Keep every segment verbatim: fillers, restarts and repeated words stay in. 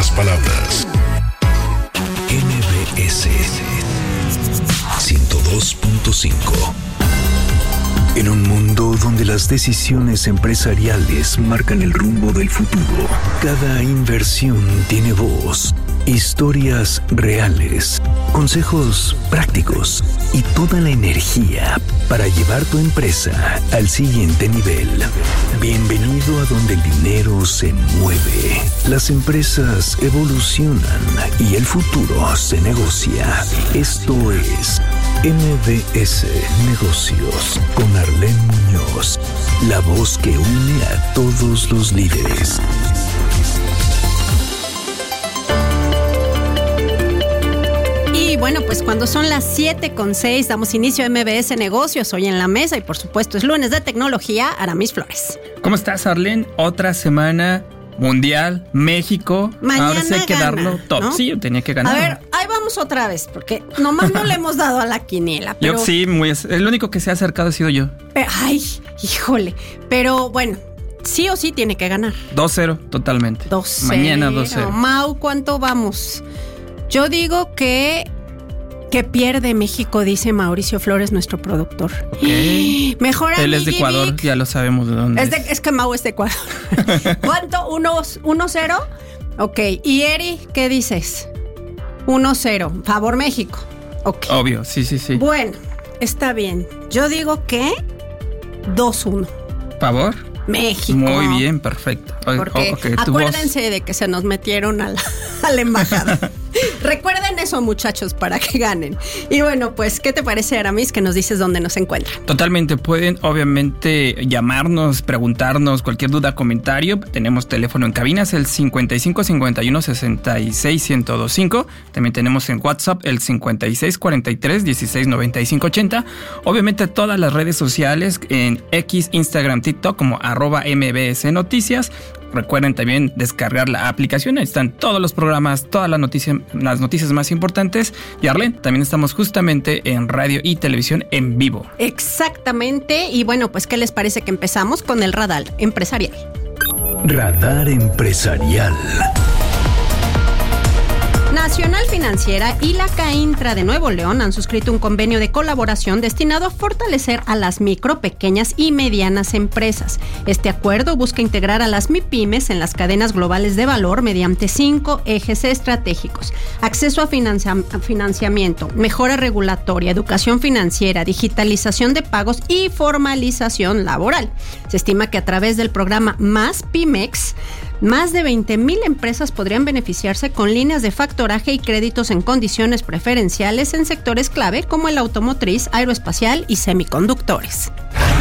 pocas palabras. M B S ciento dos punto cinco. En un mundo donde las decisiones empresariales marcan el rumbo del futuro, cada inversión tiene voz, historias reales, consejos prácticos y toda la energía para llevar tu empresa al siguiente nivel. Bienvenido a donde el dinero se mueve, las empresas evolucionan y el futuro se negocia. Esto es M B S Negocios con Arlene Muñoz, la voz que une a todos los líderes. Y bueno, pues cuando son las siete con seis, damos inicio a M B S Negocios, hoy en la mesa, y por supuesto es lunes de tecnología. Aramis Flores. ¿Cómo estás, Arlene? Otra semana mundial, México. Mañana ahora sí hay que gana, darlo top. ¿no? Sí, yo tenía que ganar. A ver, ahí vamos otra vez, porque nomás no le hemos dado a la quiniela. Pero, yo sí, muy, el único que se ha acercado ha sido yo. Pero, ay, híjole. Pero bueno, sí o sí tiene que ganar. dos cero, totalmente. dos cero. Mañana dos cero. Mau, ¿cuánto vamos? Yo digo que... Que pierde México, dice Mauricio Flores, nuestro productor. Okay. Mejor Él es de Ecuador, ya lo sabemos de dónde es. De, es que Mau es de Ecuador. ¿Cuánto? ¿uno cero? Ok. ¿Y Eri, qué dices? uno cero. Favor México. Ok. Obvio, sí, sí, sí. Bueno, está bien. Yo digo que dos uno. ¿Favor? México. Muy bien, perfecto. Porque okay, acuérdense voz... de que se nos metieron a la, a la embajada. Recuerden eso, muchachos, para que ganen. Y bueno, pues, ¿qué te parece, Aramis, que nos dices dónde nos encuentran? Totalmente, pueden obviamente llamarnos, preguntarnos cualquier duda, comentario. Tenemos teléfono en cabinas, el cincuenta y cinco cincuenta y uno sesenta y seis ciento veinticinco. También tenemos en WhatsApp el cincuenta y seis cuarenta y tres dieciséis noventa y cinco ochenta. Obviamente todas las redes sociales en X, Instagram, TikTok como arroba M B S Noticias. Recuerden también descargar la aplicación, ahí están todos los programas, todas las noticias, las noticias más importantes. Y Arlene, también estamos justamente en radio y televisión en vivo. Exactamente, y bueno, pues ¿qué les parece que empezamos con el Radar Empresarial? Radar Empresarial. Nacional Financiera y la CAINTRA de Nuevo León han suscrito un convenio de colaboración destinado a fortalecer a las micro, pequeñas y medianas empresas. Este acuerdo busca integrar a las MIPYMES en las cadenas globales de valor mediante cinco ejes estratégicos: acceso a, financia- a financiamiento, mejora regulatoria, educación financiera, digitalización de pagos y formalización laboral. Se estima que a través del programa Más Pymex, más de veinte mil empresas podrían beneficiarse con líneas de factoraje y créditos en condiciones preferenciales en sectores clave como el automotriz, aeroespacial y semiconductores.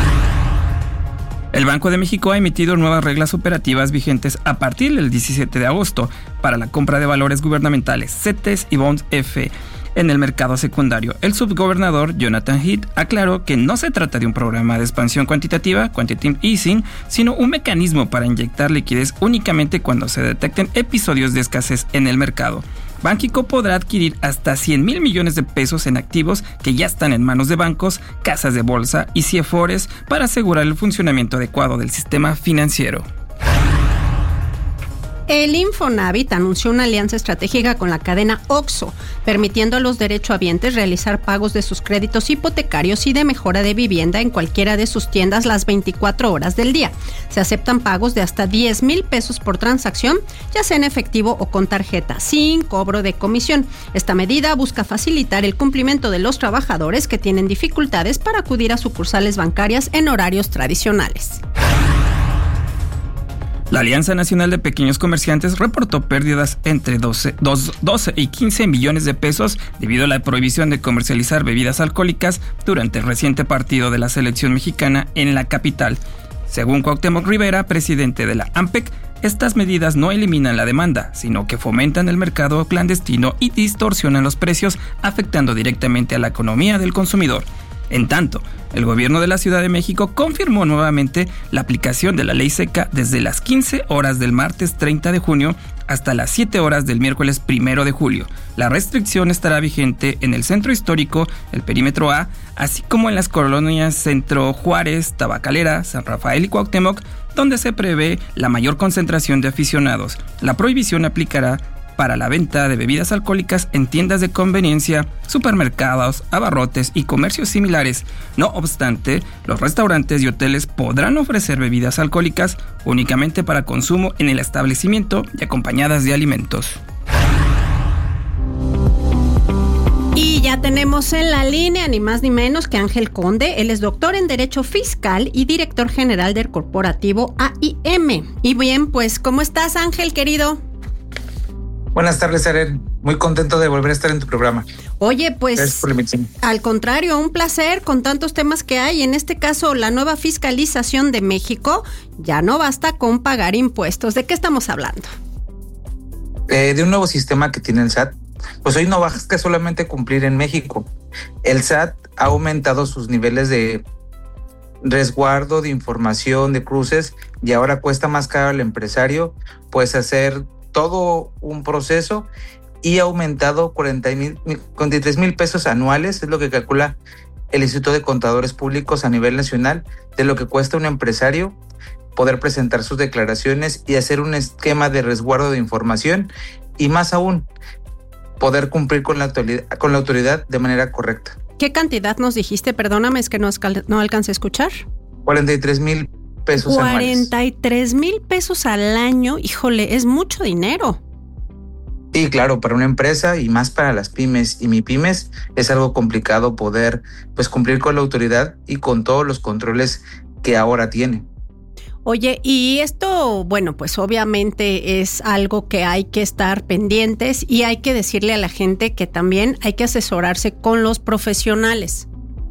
El Banco de México ha emitido nuevas reglas operativas vigentes a partir del diecisiete de agosto para la compra de valores gubernamentales, C E T E S y Bonds F en el mercado secundario. El subgobernador Jonathan Heath aclaró que no se trata de un programa de expansión cuantitativa, quantitative easing, sino un mecanismo para inyectar liquidez únicamente cuando se detecten episodios de escasez en el mercado. Banxico podrá adquirir hasta cien mil millones de pesos en activos que ya están en manos de bancos, casas de bolsa y C F Ores para asegurar el funcionamiento adecuado del sistema financiero. El Infonavit anunció una alianza estratégica con la cadena OXXO, permitiendo a los derechohabientes realizar pagos de sus créditos hipotecarios y de mejora de vivienda en cualquiera de sus tiendas las veinticuatro horas del día. Se aceptan pagos de hasta diez mil pesos por transacción, ya sea en efectivo o con tarjeta, sin cobro de comisión. Esta medida busca facilitar el cumplimiento de los trabajadores que tienen dificultades para acudir a sucursales bancarias en horarios tradicionales. La Alianza Nacional de Pequeños Comerciantes reportó pérdidas entre doce, doce y quince millones de pesos debido a la prohibición de comercializar bebidas alcohólicas durante el reciente partido de la selección mexicana en la capital. Según Cuauhtémoc Rivera, presidente de la AMPEC, estas medidas no eliminan la demanda, sino que fomentan el mercado clandestino y distorsionan los precios, afectando directamente a la economía del consumidor. En tanto, el gobierno de la Ciudad de México confirmó nuevamente la aplicación de la ley seca desde las quince horas del martes treinta de junio hasta las siete horas del miércoles primero de julio. La restricción estará vigente en el centro histórico, el perímetro A, así como en las colonias Centro Juárez, Tabacalera, San Rafael y Cuauhtémoc, donde se prevé la mayor concentración de aficionados. La prohibición aplicará para la venta de bebidas alcohólicas en tiendas de conveniencia, supermercados, abarrotes y comercios similares. No obstante, los restaurantes y hoteles podrán ofrecer bebidas alcohólicas únicamente para consumo en el establecimiento y acompañadas de alimentos. Y ya tenemos en la línea ni más ni menos que Ángel Conde. Él es doctor en Derecho Fiscal y director general del corporativo A I M. Y bien, pues, ¿cómo estás, Ángel, querido? Buenas tardes, Aren. Muy contento de volver a estar en tu programa. Oye, pues, al contrario, un placer con tantos temas que hay. En este caso, la nueva fiscalización de México ya no basta con pagar impuestos. ¿De qué estamos hablando? Eh, de un nuevo sistema que tiene el S A T. Pues hoy no basta solamente cumplir en México. El S A T ha aumentado sus niveles de resguardo, de información, de cruces, y ahora cuesta más caro al empresario pues hacer todo un proceso, y ha aumentado cuarenta y tres mil pesos anuales, es lo que calcula el Instituto de Contadores Públicos a nivel nacional, de lo que cuesta un empresario poder presentar sus declaraciones y hacer un esquema de resguardo de información, y más aún, poder cumplir con la autoridad, con la autoridad de manera correcta. ¿Qué cantidad nos dijiste? Perdóname, es que no, no alcancé a escuchar. cuarenta y tres mil pesos cuarenta y tres mil pesos al año, híjole, es mucho dinero. Sí, claro, para una empresa y más para las pymes y mipymes es algo complicado poder pues cumplir con la autoridad y con todos los controles que ahora tiene. Oye, y esto, bueno, pues obviamente es algo que hay que estar pendientes, y hay que decirle a la gente que también hay que asesorarse con los profesionales.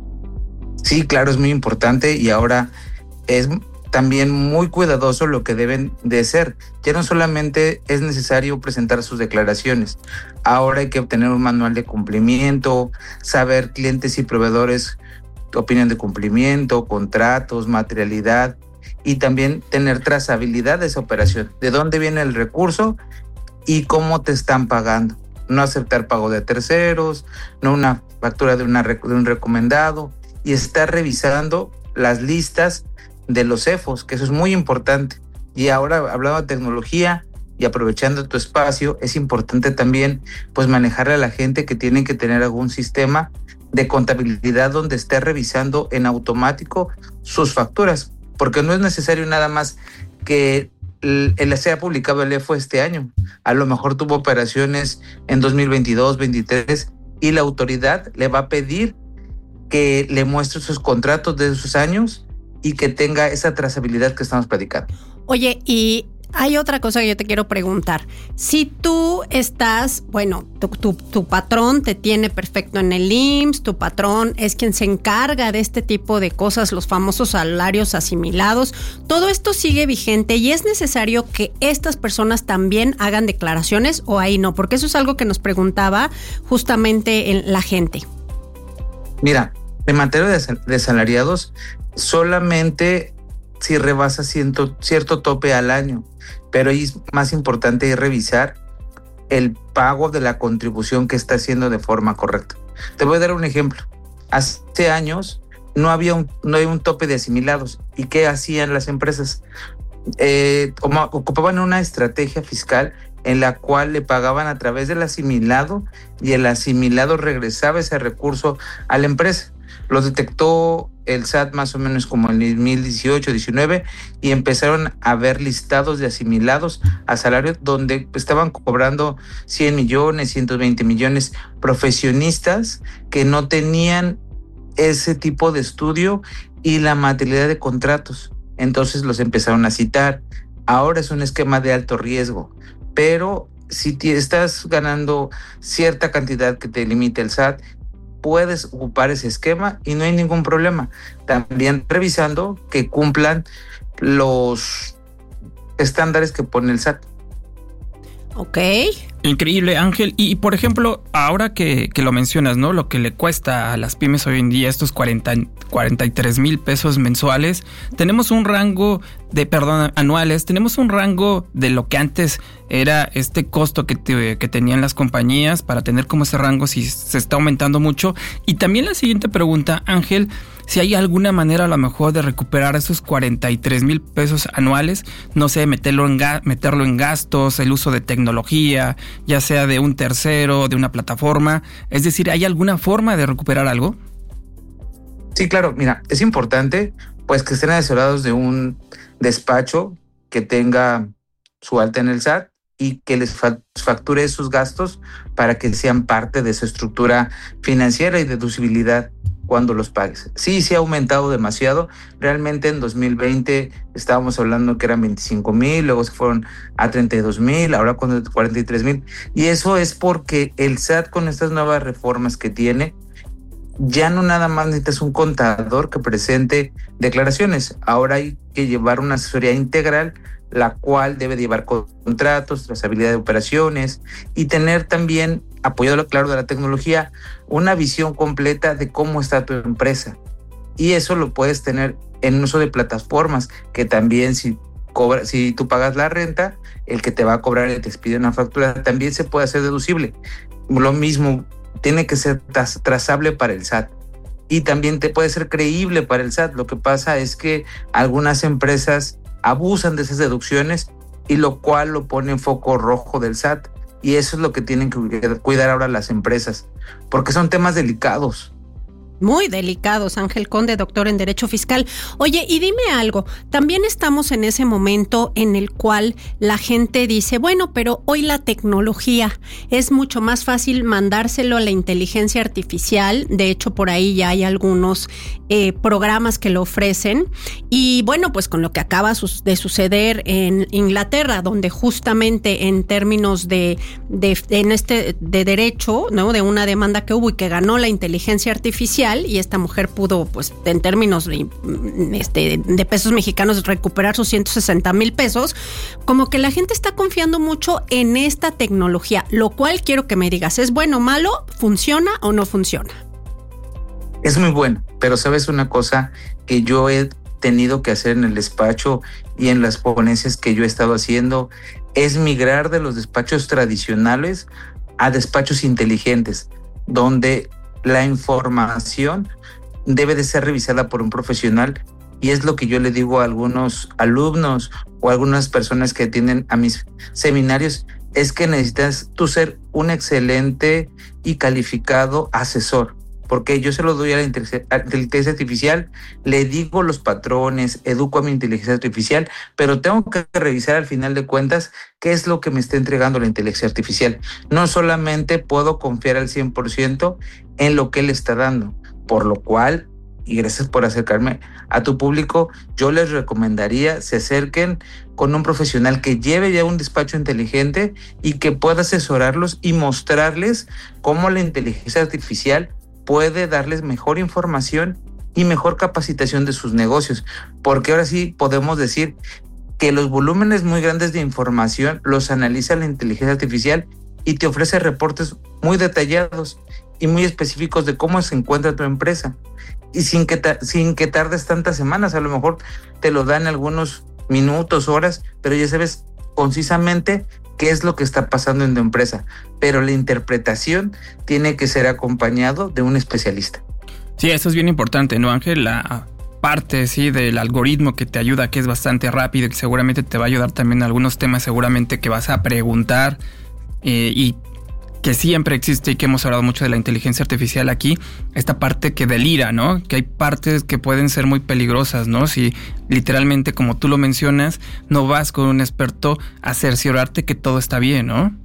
Sí, claro, es muy importante, y ahora es también muy cuidadoso lo que deben de ser. Ya no solamente es necesario presentar sus declaraciones, ahora hay que obtener un manual de cumplimiento, saber clientes y proveedores opinión de cumplimiento, contratos, materialidad, y también tener trazabilidad de esa operación, de dónde viene el recurso y cómo te están pagando. No aceptar pago de terceros, no una factura de, una, de un recomendado, y estar revisando las listas de los C E F Os, que eso es muy importante. Y ahora, hablando de tecnología y aprovechando tu espacio, es importante también pues manejarle a la gente que tiene que tener algún sistema de contabilidad donde esté revisando en automático sus facturas, porque no es necesario nada más que el, el sea publicado el E F O este año. A lo mejor tuvo operaciones en dos mil veintidós, veintitrés, y la autoridad le va a pedir que le muestre sus contratos de esos años y que tenga esa trazabilidad que estamos platicando. Oye, y hay otra cosa que yo te quiero preguntar. Si tú estás, bueno, tu, tu, tu patrón te tiene perfecto en el I M S S, tu patrón es quien se encarga de este tipo de cosas, los famosos salarios asimilados, ¿todo esto sigue vigente y es necesario que estas personas también hagan declaraciones o ahí no? Porque eso es algo que nos preguntaba justamente en la gente. Mira, en materia de, de salariados, solamente si rebasa ciento, cierto tope al año, pero ahí es más importante revisar el pago de la contribución que está haciendo de forma correcta. Te voy a dar un ejemplo. Hace años no había un, no había un tope de asimilados. ¿Y qué hacían las empresas? Eh, ocupaban una estrategia fiscal en la cual le pagaban a través del asimilado, y el asimilado regresaba ese recurso a la empresa. Lo detectó el S A T más o menos como en el dos mil dieciocho, diecinueve, y empezaron a ver listados de asimilados a salarios donde estaban cobrando cien millones, ciento veinte millones, profesionistas que no tenían ese tipo de estudio y la materialidad de contratos. Entonces los empezaron a citar. Ahora es un esquema de alto riesgo, pero si estás ganando cierta cantidad que te limite el S A T, puedes ocupar ese esquema y no hay ningún problema. También revisando que cumplan los estándares que pone el S A T. Ok. Increíble, Ángel. Y, por ejemplo, ahora que, que lo mencionas, ¿no? Lo que le cuesta a las pymes hoy en día, estos cuarenta, cuarenta y tres mil pesos mensuales, tenemos un rango de, perdón, anuales, tenemos un rango de lo que antes era este costo que, te, que tenían las compañías para tener como ese rango si se está aumentando mucho. Y también la siguiente pregunta, Ángel, si hay alguna manera a lo mejor de recuperar esos cuarenta y tres mil pesos anuales, no sé, meterlo en, ga- meterlo en gastos, el uso de tecnología, ya sea de un tercero, de una plataforma. Es decir, ¿hay alguna forma de recuperar algo? Sí, claro, mira, es importante pues que estén asesorados de un despacho que tenga su alta en el S A T y que les facture sus gastos para que sean parte de su estructura financiera y deducibilidad cuando los pagues. Sí, sí ha aumentado demasiado. Realmente en dos mil veinte estábamos hablando que eran veinticinco mil, luego se fueron a treinta y dos mil, ahora con cuarenta y tres mil. Y eso es porque el S A T, con estas nuevas reformas que tiene, ya no nada más necesitas un contador que presente declaraciones. Ahora hay que llevar una asesoría integral, la cual debe llevar contratos, trazabilidad de operaciones y tener también, apoyado claro de la tecnología, una visión completa de cómo está tu empresa. Y eso lo puedes tener en uso de plataformas que también, si cobra, si tú pagas la renta, el que te va a cobrar y te expide una factura también se puede hacer deducible. Lo mismo, tiene que ser trazable para el S A T y también te puede ser creíble para el S A T. Lo que pasa es que algunas empresas abusan de esas deducciones y lo cual lo pone en foco rojo del S A T, y eso es lo que tienen que cuidar ahora las empresas, porque son temas delicados. Muy delicados, Ángel Conde, doctor en Derecho Fiscal. Oye, y dime algo, también estamos en ese momento en el cual la gente dice, bueno, pero hoy la tecnología es mucho más fácil mandárselo a la inteligencia artificial. De hecho, por ahí ya hay algunos eh, programas que lo ofrecen. Y bueno, pues con lo que acaba de suceder en Inglaterra, donde justamente en términos de, de, en este, de derecho, ¿no?, de una demanda que hubo y que ganó la inteligencia artificial, y esta mujer pudo, pues, en términos de, este, de pesos mexicanos, recuperar sus ciento sesenta mil pesos, como que la gente está confiando mucho en esta tecnología, lo cual quiero que me digas, ¿es bueno o malo? ¿Funciona o no funciona? Es muy bueno, pero ¿sabes una cosa que yo he tenido que hacer en el despacho y en las ponencias que yo he estado haciendo? Es migrar de los despachos tradicionales a despachos inteligentes, donde la información debe de ser revisada por un profesional, y es lo que yo le digo a algunos alumnos o a algunas personas que atienden a mis seminarios, es que necesitas tú ser un excelente y calificado asesor, porque yo se lo doy a la inteligencia artificial, le digo los patrones, educo a mi inteligencia artificial, pero tengo que revisar al final de cuentas qué es lo que me está entregando la inteligencia artificial. No solamente puedo confiar al cien por ciento en lo que él está dando, por lo cual, y gracias por acercarme a tu público, yo les recomendaría se acerquen con un profesional que lleve ya un despacho inteligente y que pueda asesorarlos y mostrarles cómo la inteligencia artificial puede darles mejor información y mejor capacitación de sus negocios, porque ahora sí podemos decir que los volúmenes muy grandes de información los analiza la inteligencia artificial y te ofrece reportes muy detallados y muy específicos de cómo se encuentra tu empresa, y sin que, ta- sin que tardes tantas semanas. A lo mejor te lo dan algunos minutos, horas, pero ya sabes concisamente qué es lo que está pasando en tu empresa, pero la interpretación tiene que ser acompañado de un especialista. Sí, eso es bien importante, ¿no, Ángel? La parte, sí, del algoritmo que te ayuda, que es bastante rápido y que seguramente te va a ayudar también en algunos temas seguramente que vas a preguntar, eh, y que siempre existe y que hemos hablado mucho de la inteligencia artificial aquí, esta parte que delira, ¿no? Que hay partes que pueden ser muy peligrosas, ¿no? Si literalmente, como tú lo mencionas, no vas con un experto a cerciorarte que todo está bien, ¿no?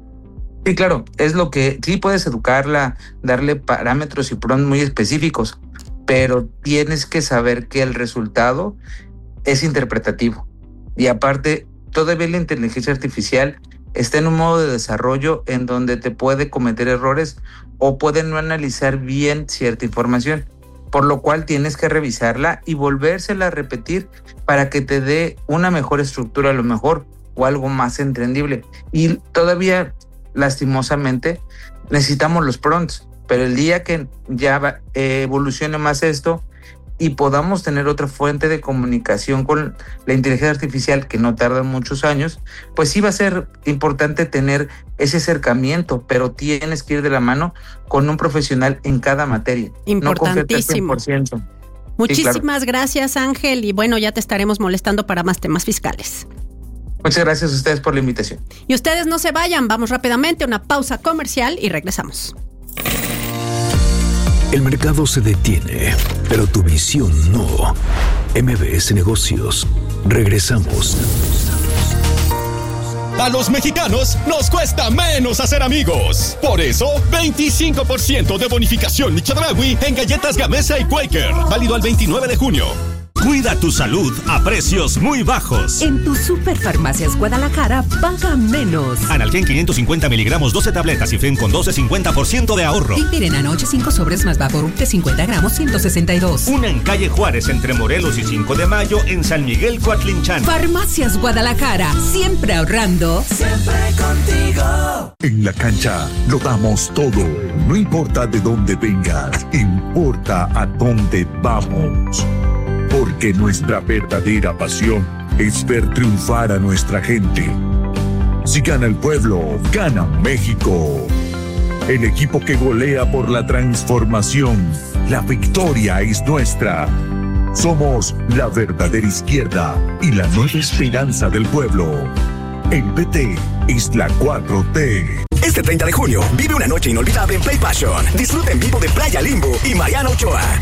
Sí, claro, es lo que sí puedes educarla, darle parámetros y prompts muy específicos, pero tienes que saber que el resultado es interpretativo. Y aparte, todavía la inteligencia artificial está en un modo de desarrollo en donde te puede cometer errores o puede no analizar bien cierta información, por lo cual tienes que revisarla y volvérsela a repetir para que te dé una mejor estructura a lo mejor o algo más entendible. Y todavía, lastimosamente, necesitamos los prompts, pero el día que ya eh, evolucione más esto y podamos tener otra fuente de comunicación con la inteligencia artificial, que no tarda muchos años, pues sí va a ser importante tener ese acercamiento, pero tienes que ir de la mano con un profesional en cada materia. Importantísimo. No confiarte al cien por ciento. Muchísimas sí, claro. gracias, Ángel, y bueno, ya te estaremos molestando para más temas fiscales. Muchas gracias a ustedes por la invitación. Y ustedes no se vayan, vamos rápidamente a una pausa comercial y regresamos. El mercado se detiene, pero tu visión no. M B S Negocios. Regresamos. A los mexicanos nos cuesta menos hacer amigos. Por eso, veinticinco por ciento de bonificación Chedraui en galletas Gamesa y Quaker. Válido al veintinueve de junio. Cuida tu salud a precios muy bajos. En tu Superfarmacias Guadalajara, paga menos. Analgen quinientos cincuenta miligramos, doce tabletas y Fem con doce, cincuenta por ciento de ahorro. Dipirena Noche, cinco sobres más Vaporub de cincuenta gramos, ciento sesenta y dos. Una en calle Juárez entre Morelos y cinco de mayo en San Miguel, Coatlinchan. Farmacias Guadalajara, siempre ahorrando. Siempre contigo. En la cancha lo damos todo. No importa de dónde vengas, importa a dónde vamos. Porque nuestra verdadera pasión es ver triunfar a nuestra gente. Si gana el pueblo, gana México. El equipo que golea por la transformación. La victoria es nuestra. Somos la verdadera izquierda y la nueva esperanza del pueblo. El P T es la cuatro T. Este treinta de junio, vive una noche inolvidable en Play Passion. Disfruta en vivo de Playa Limbo y Mariana Ochoa.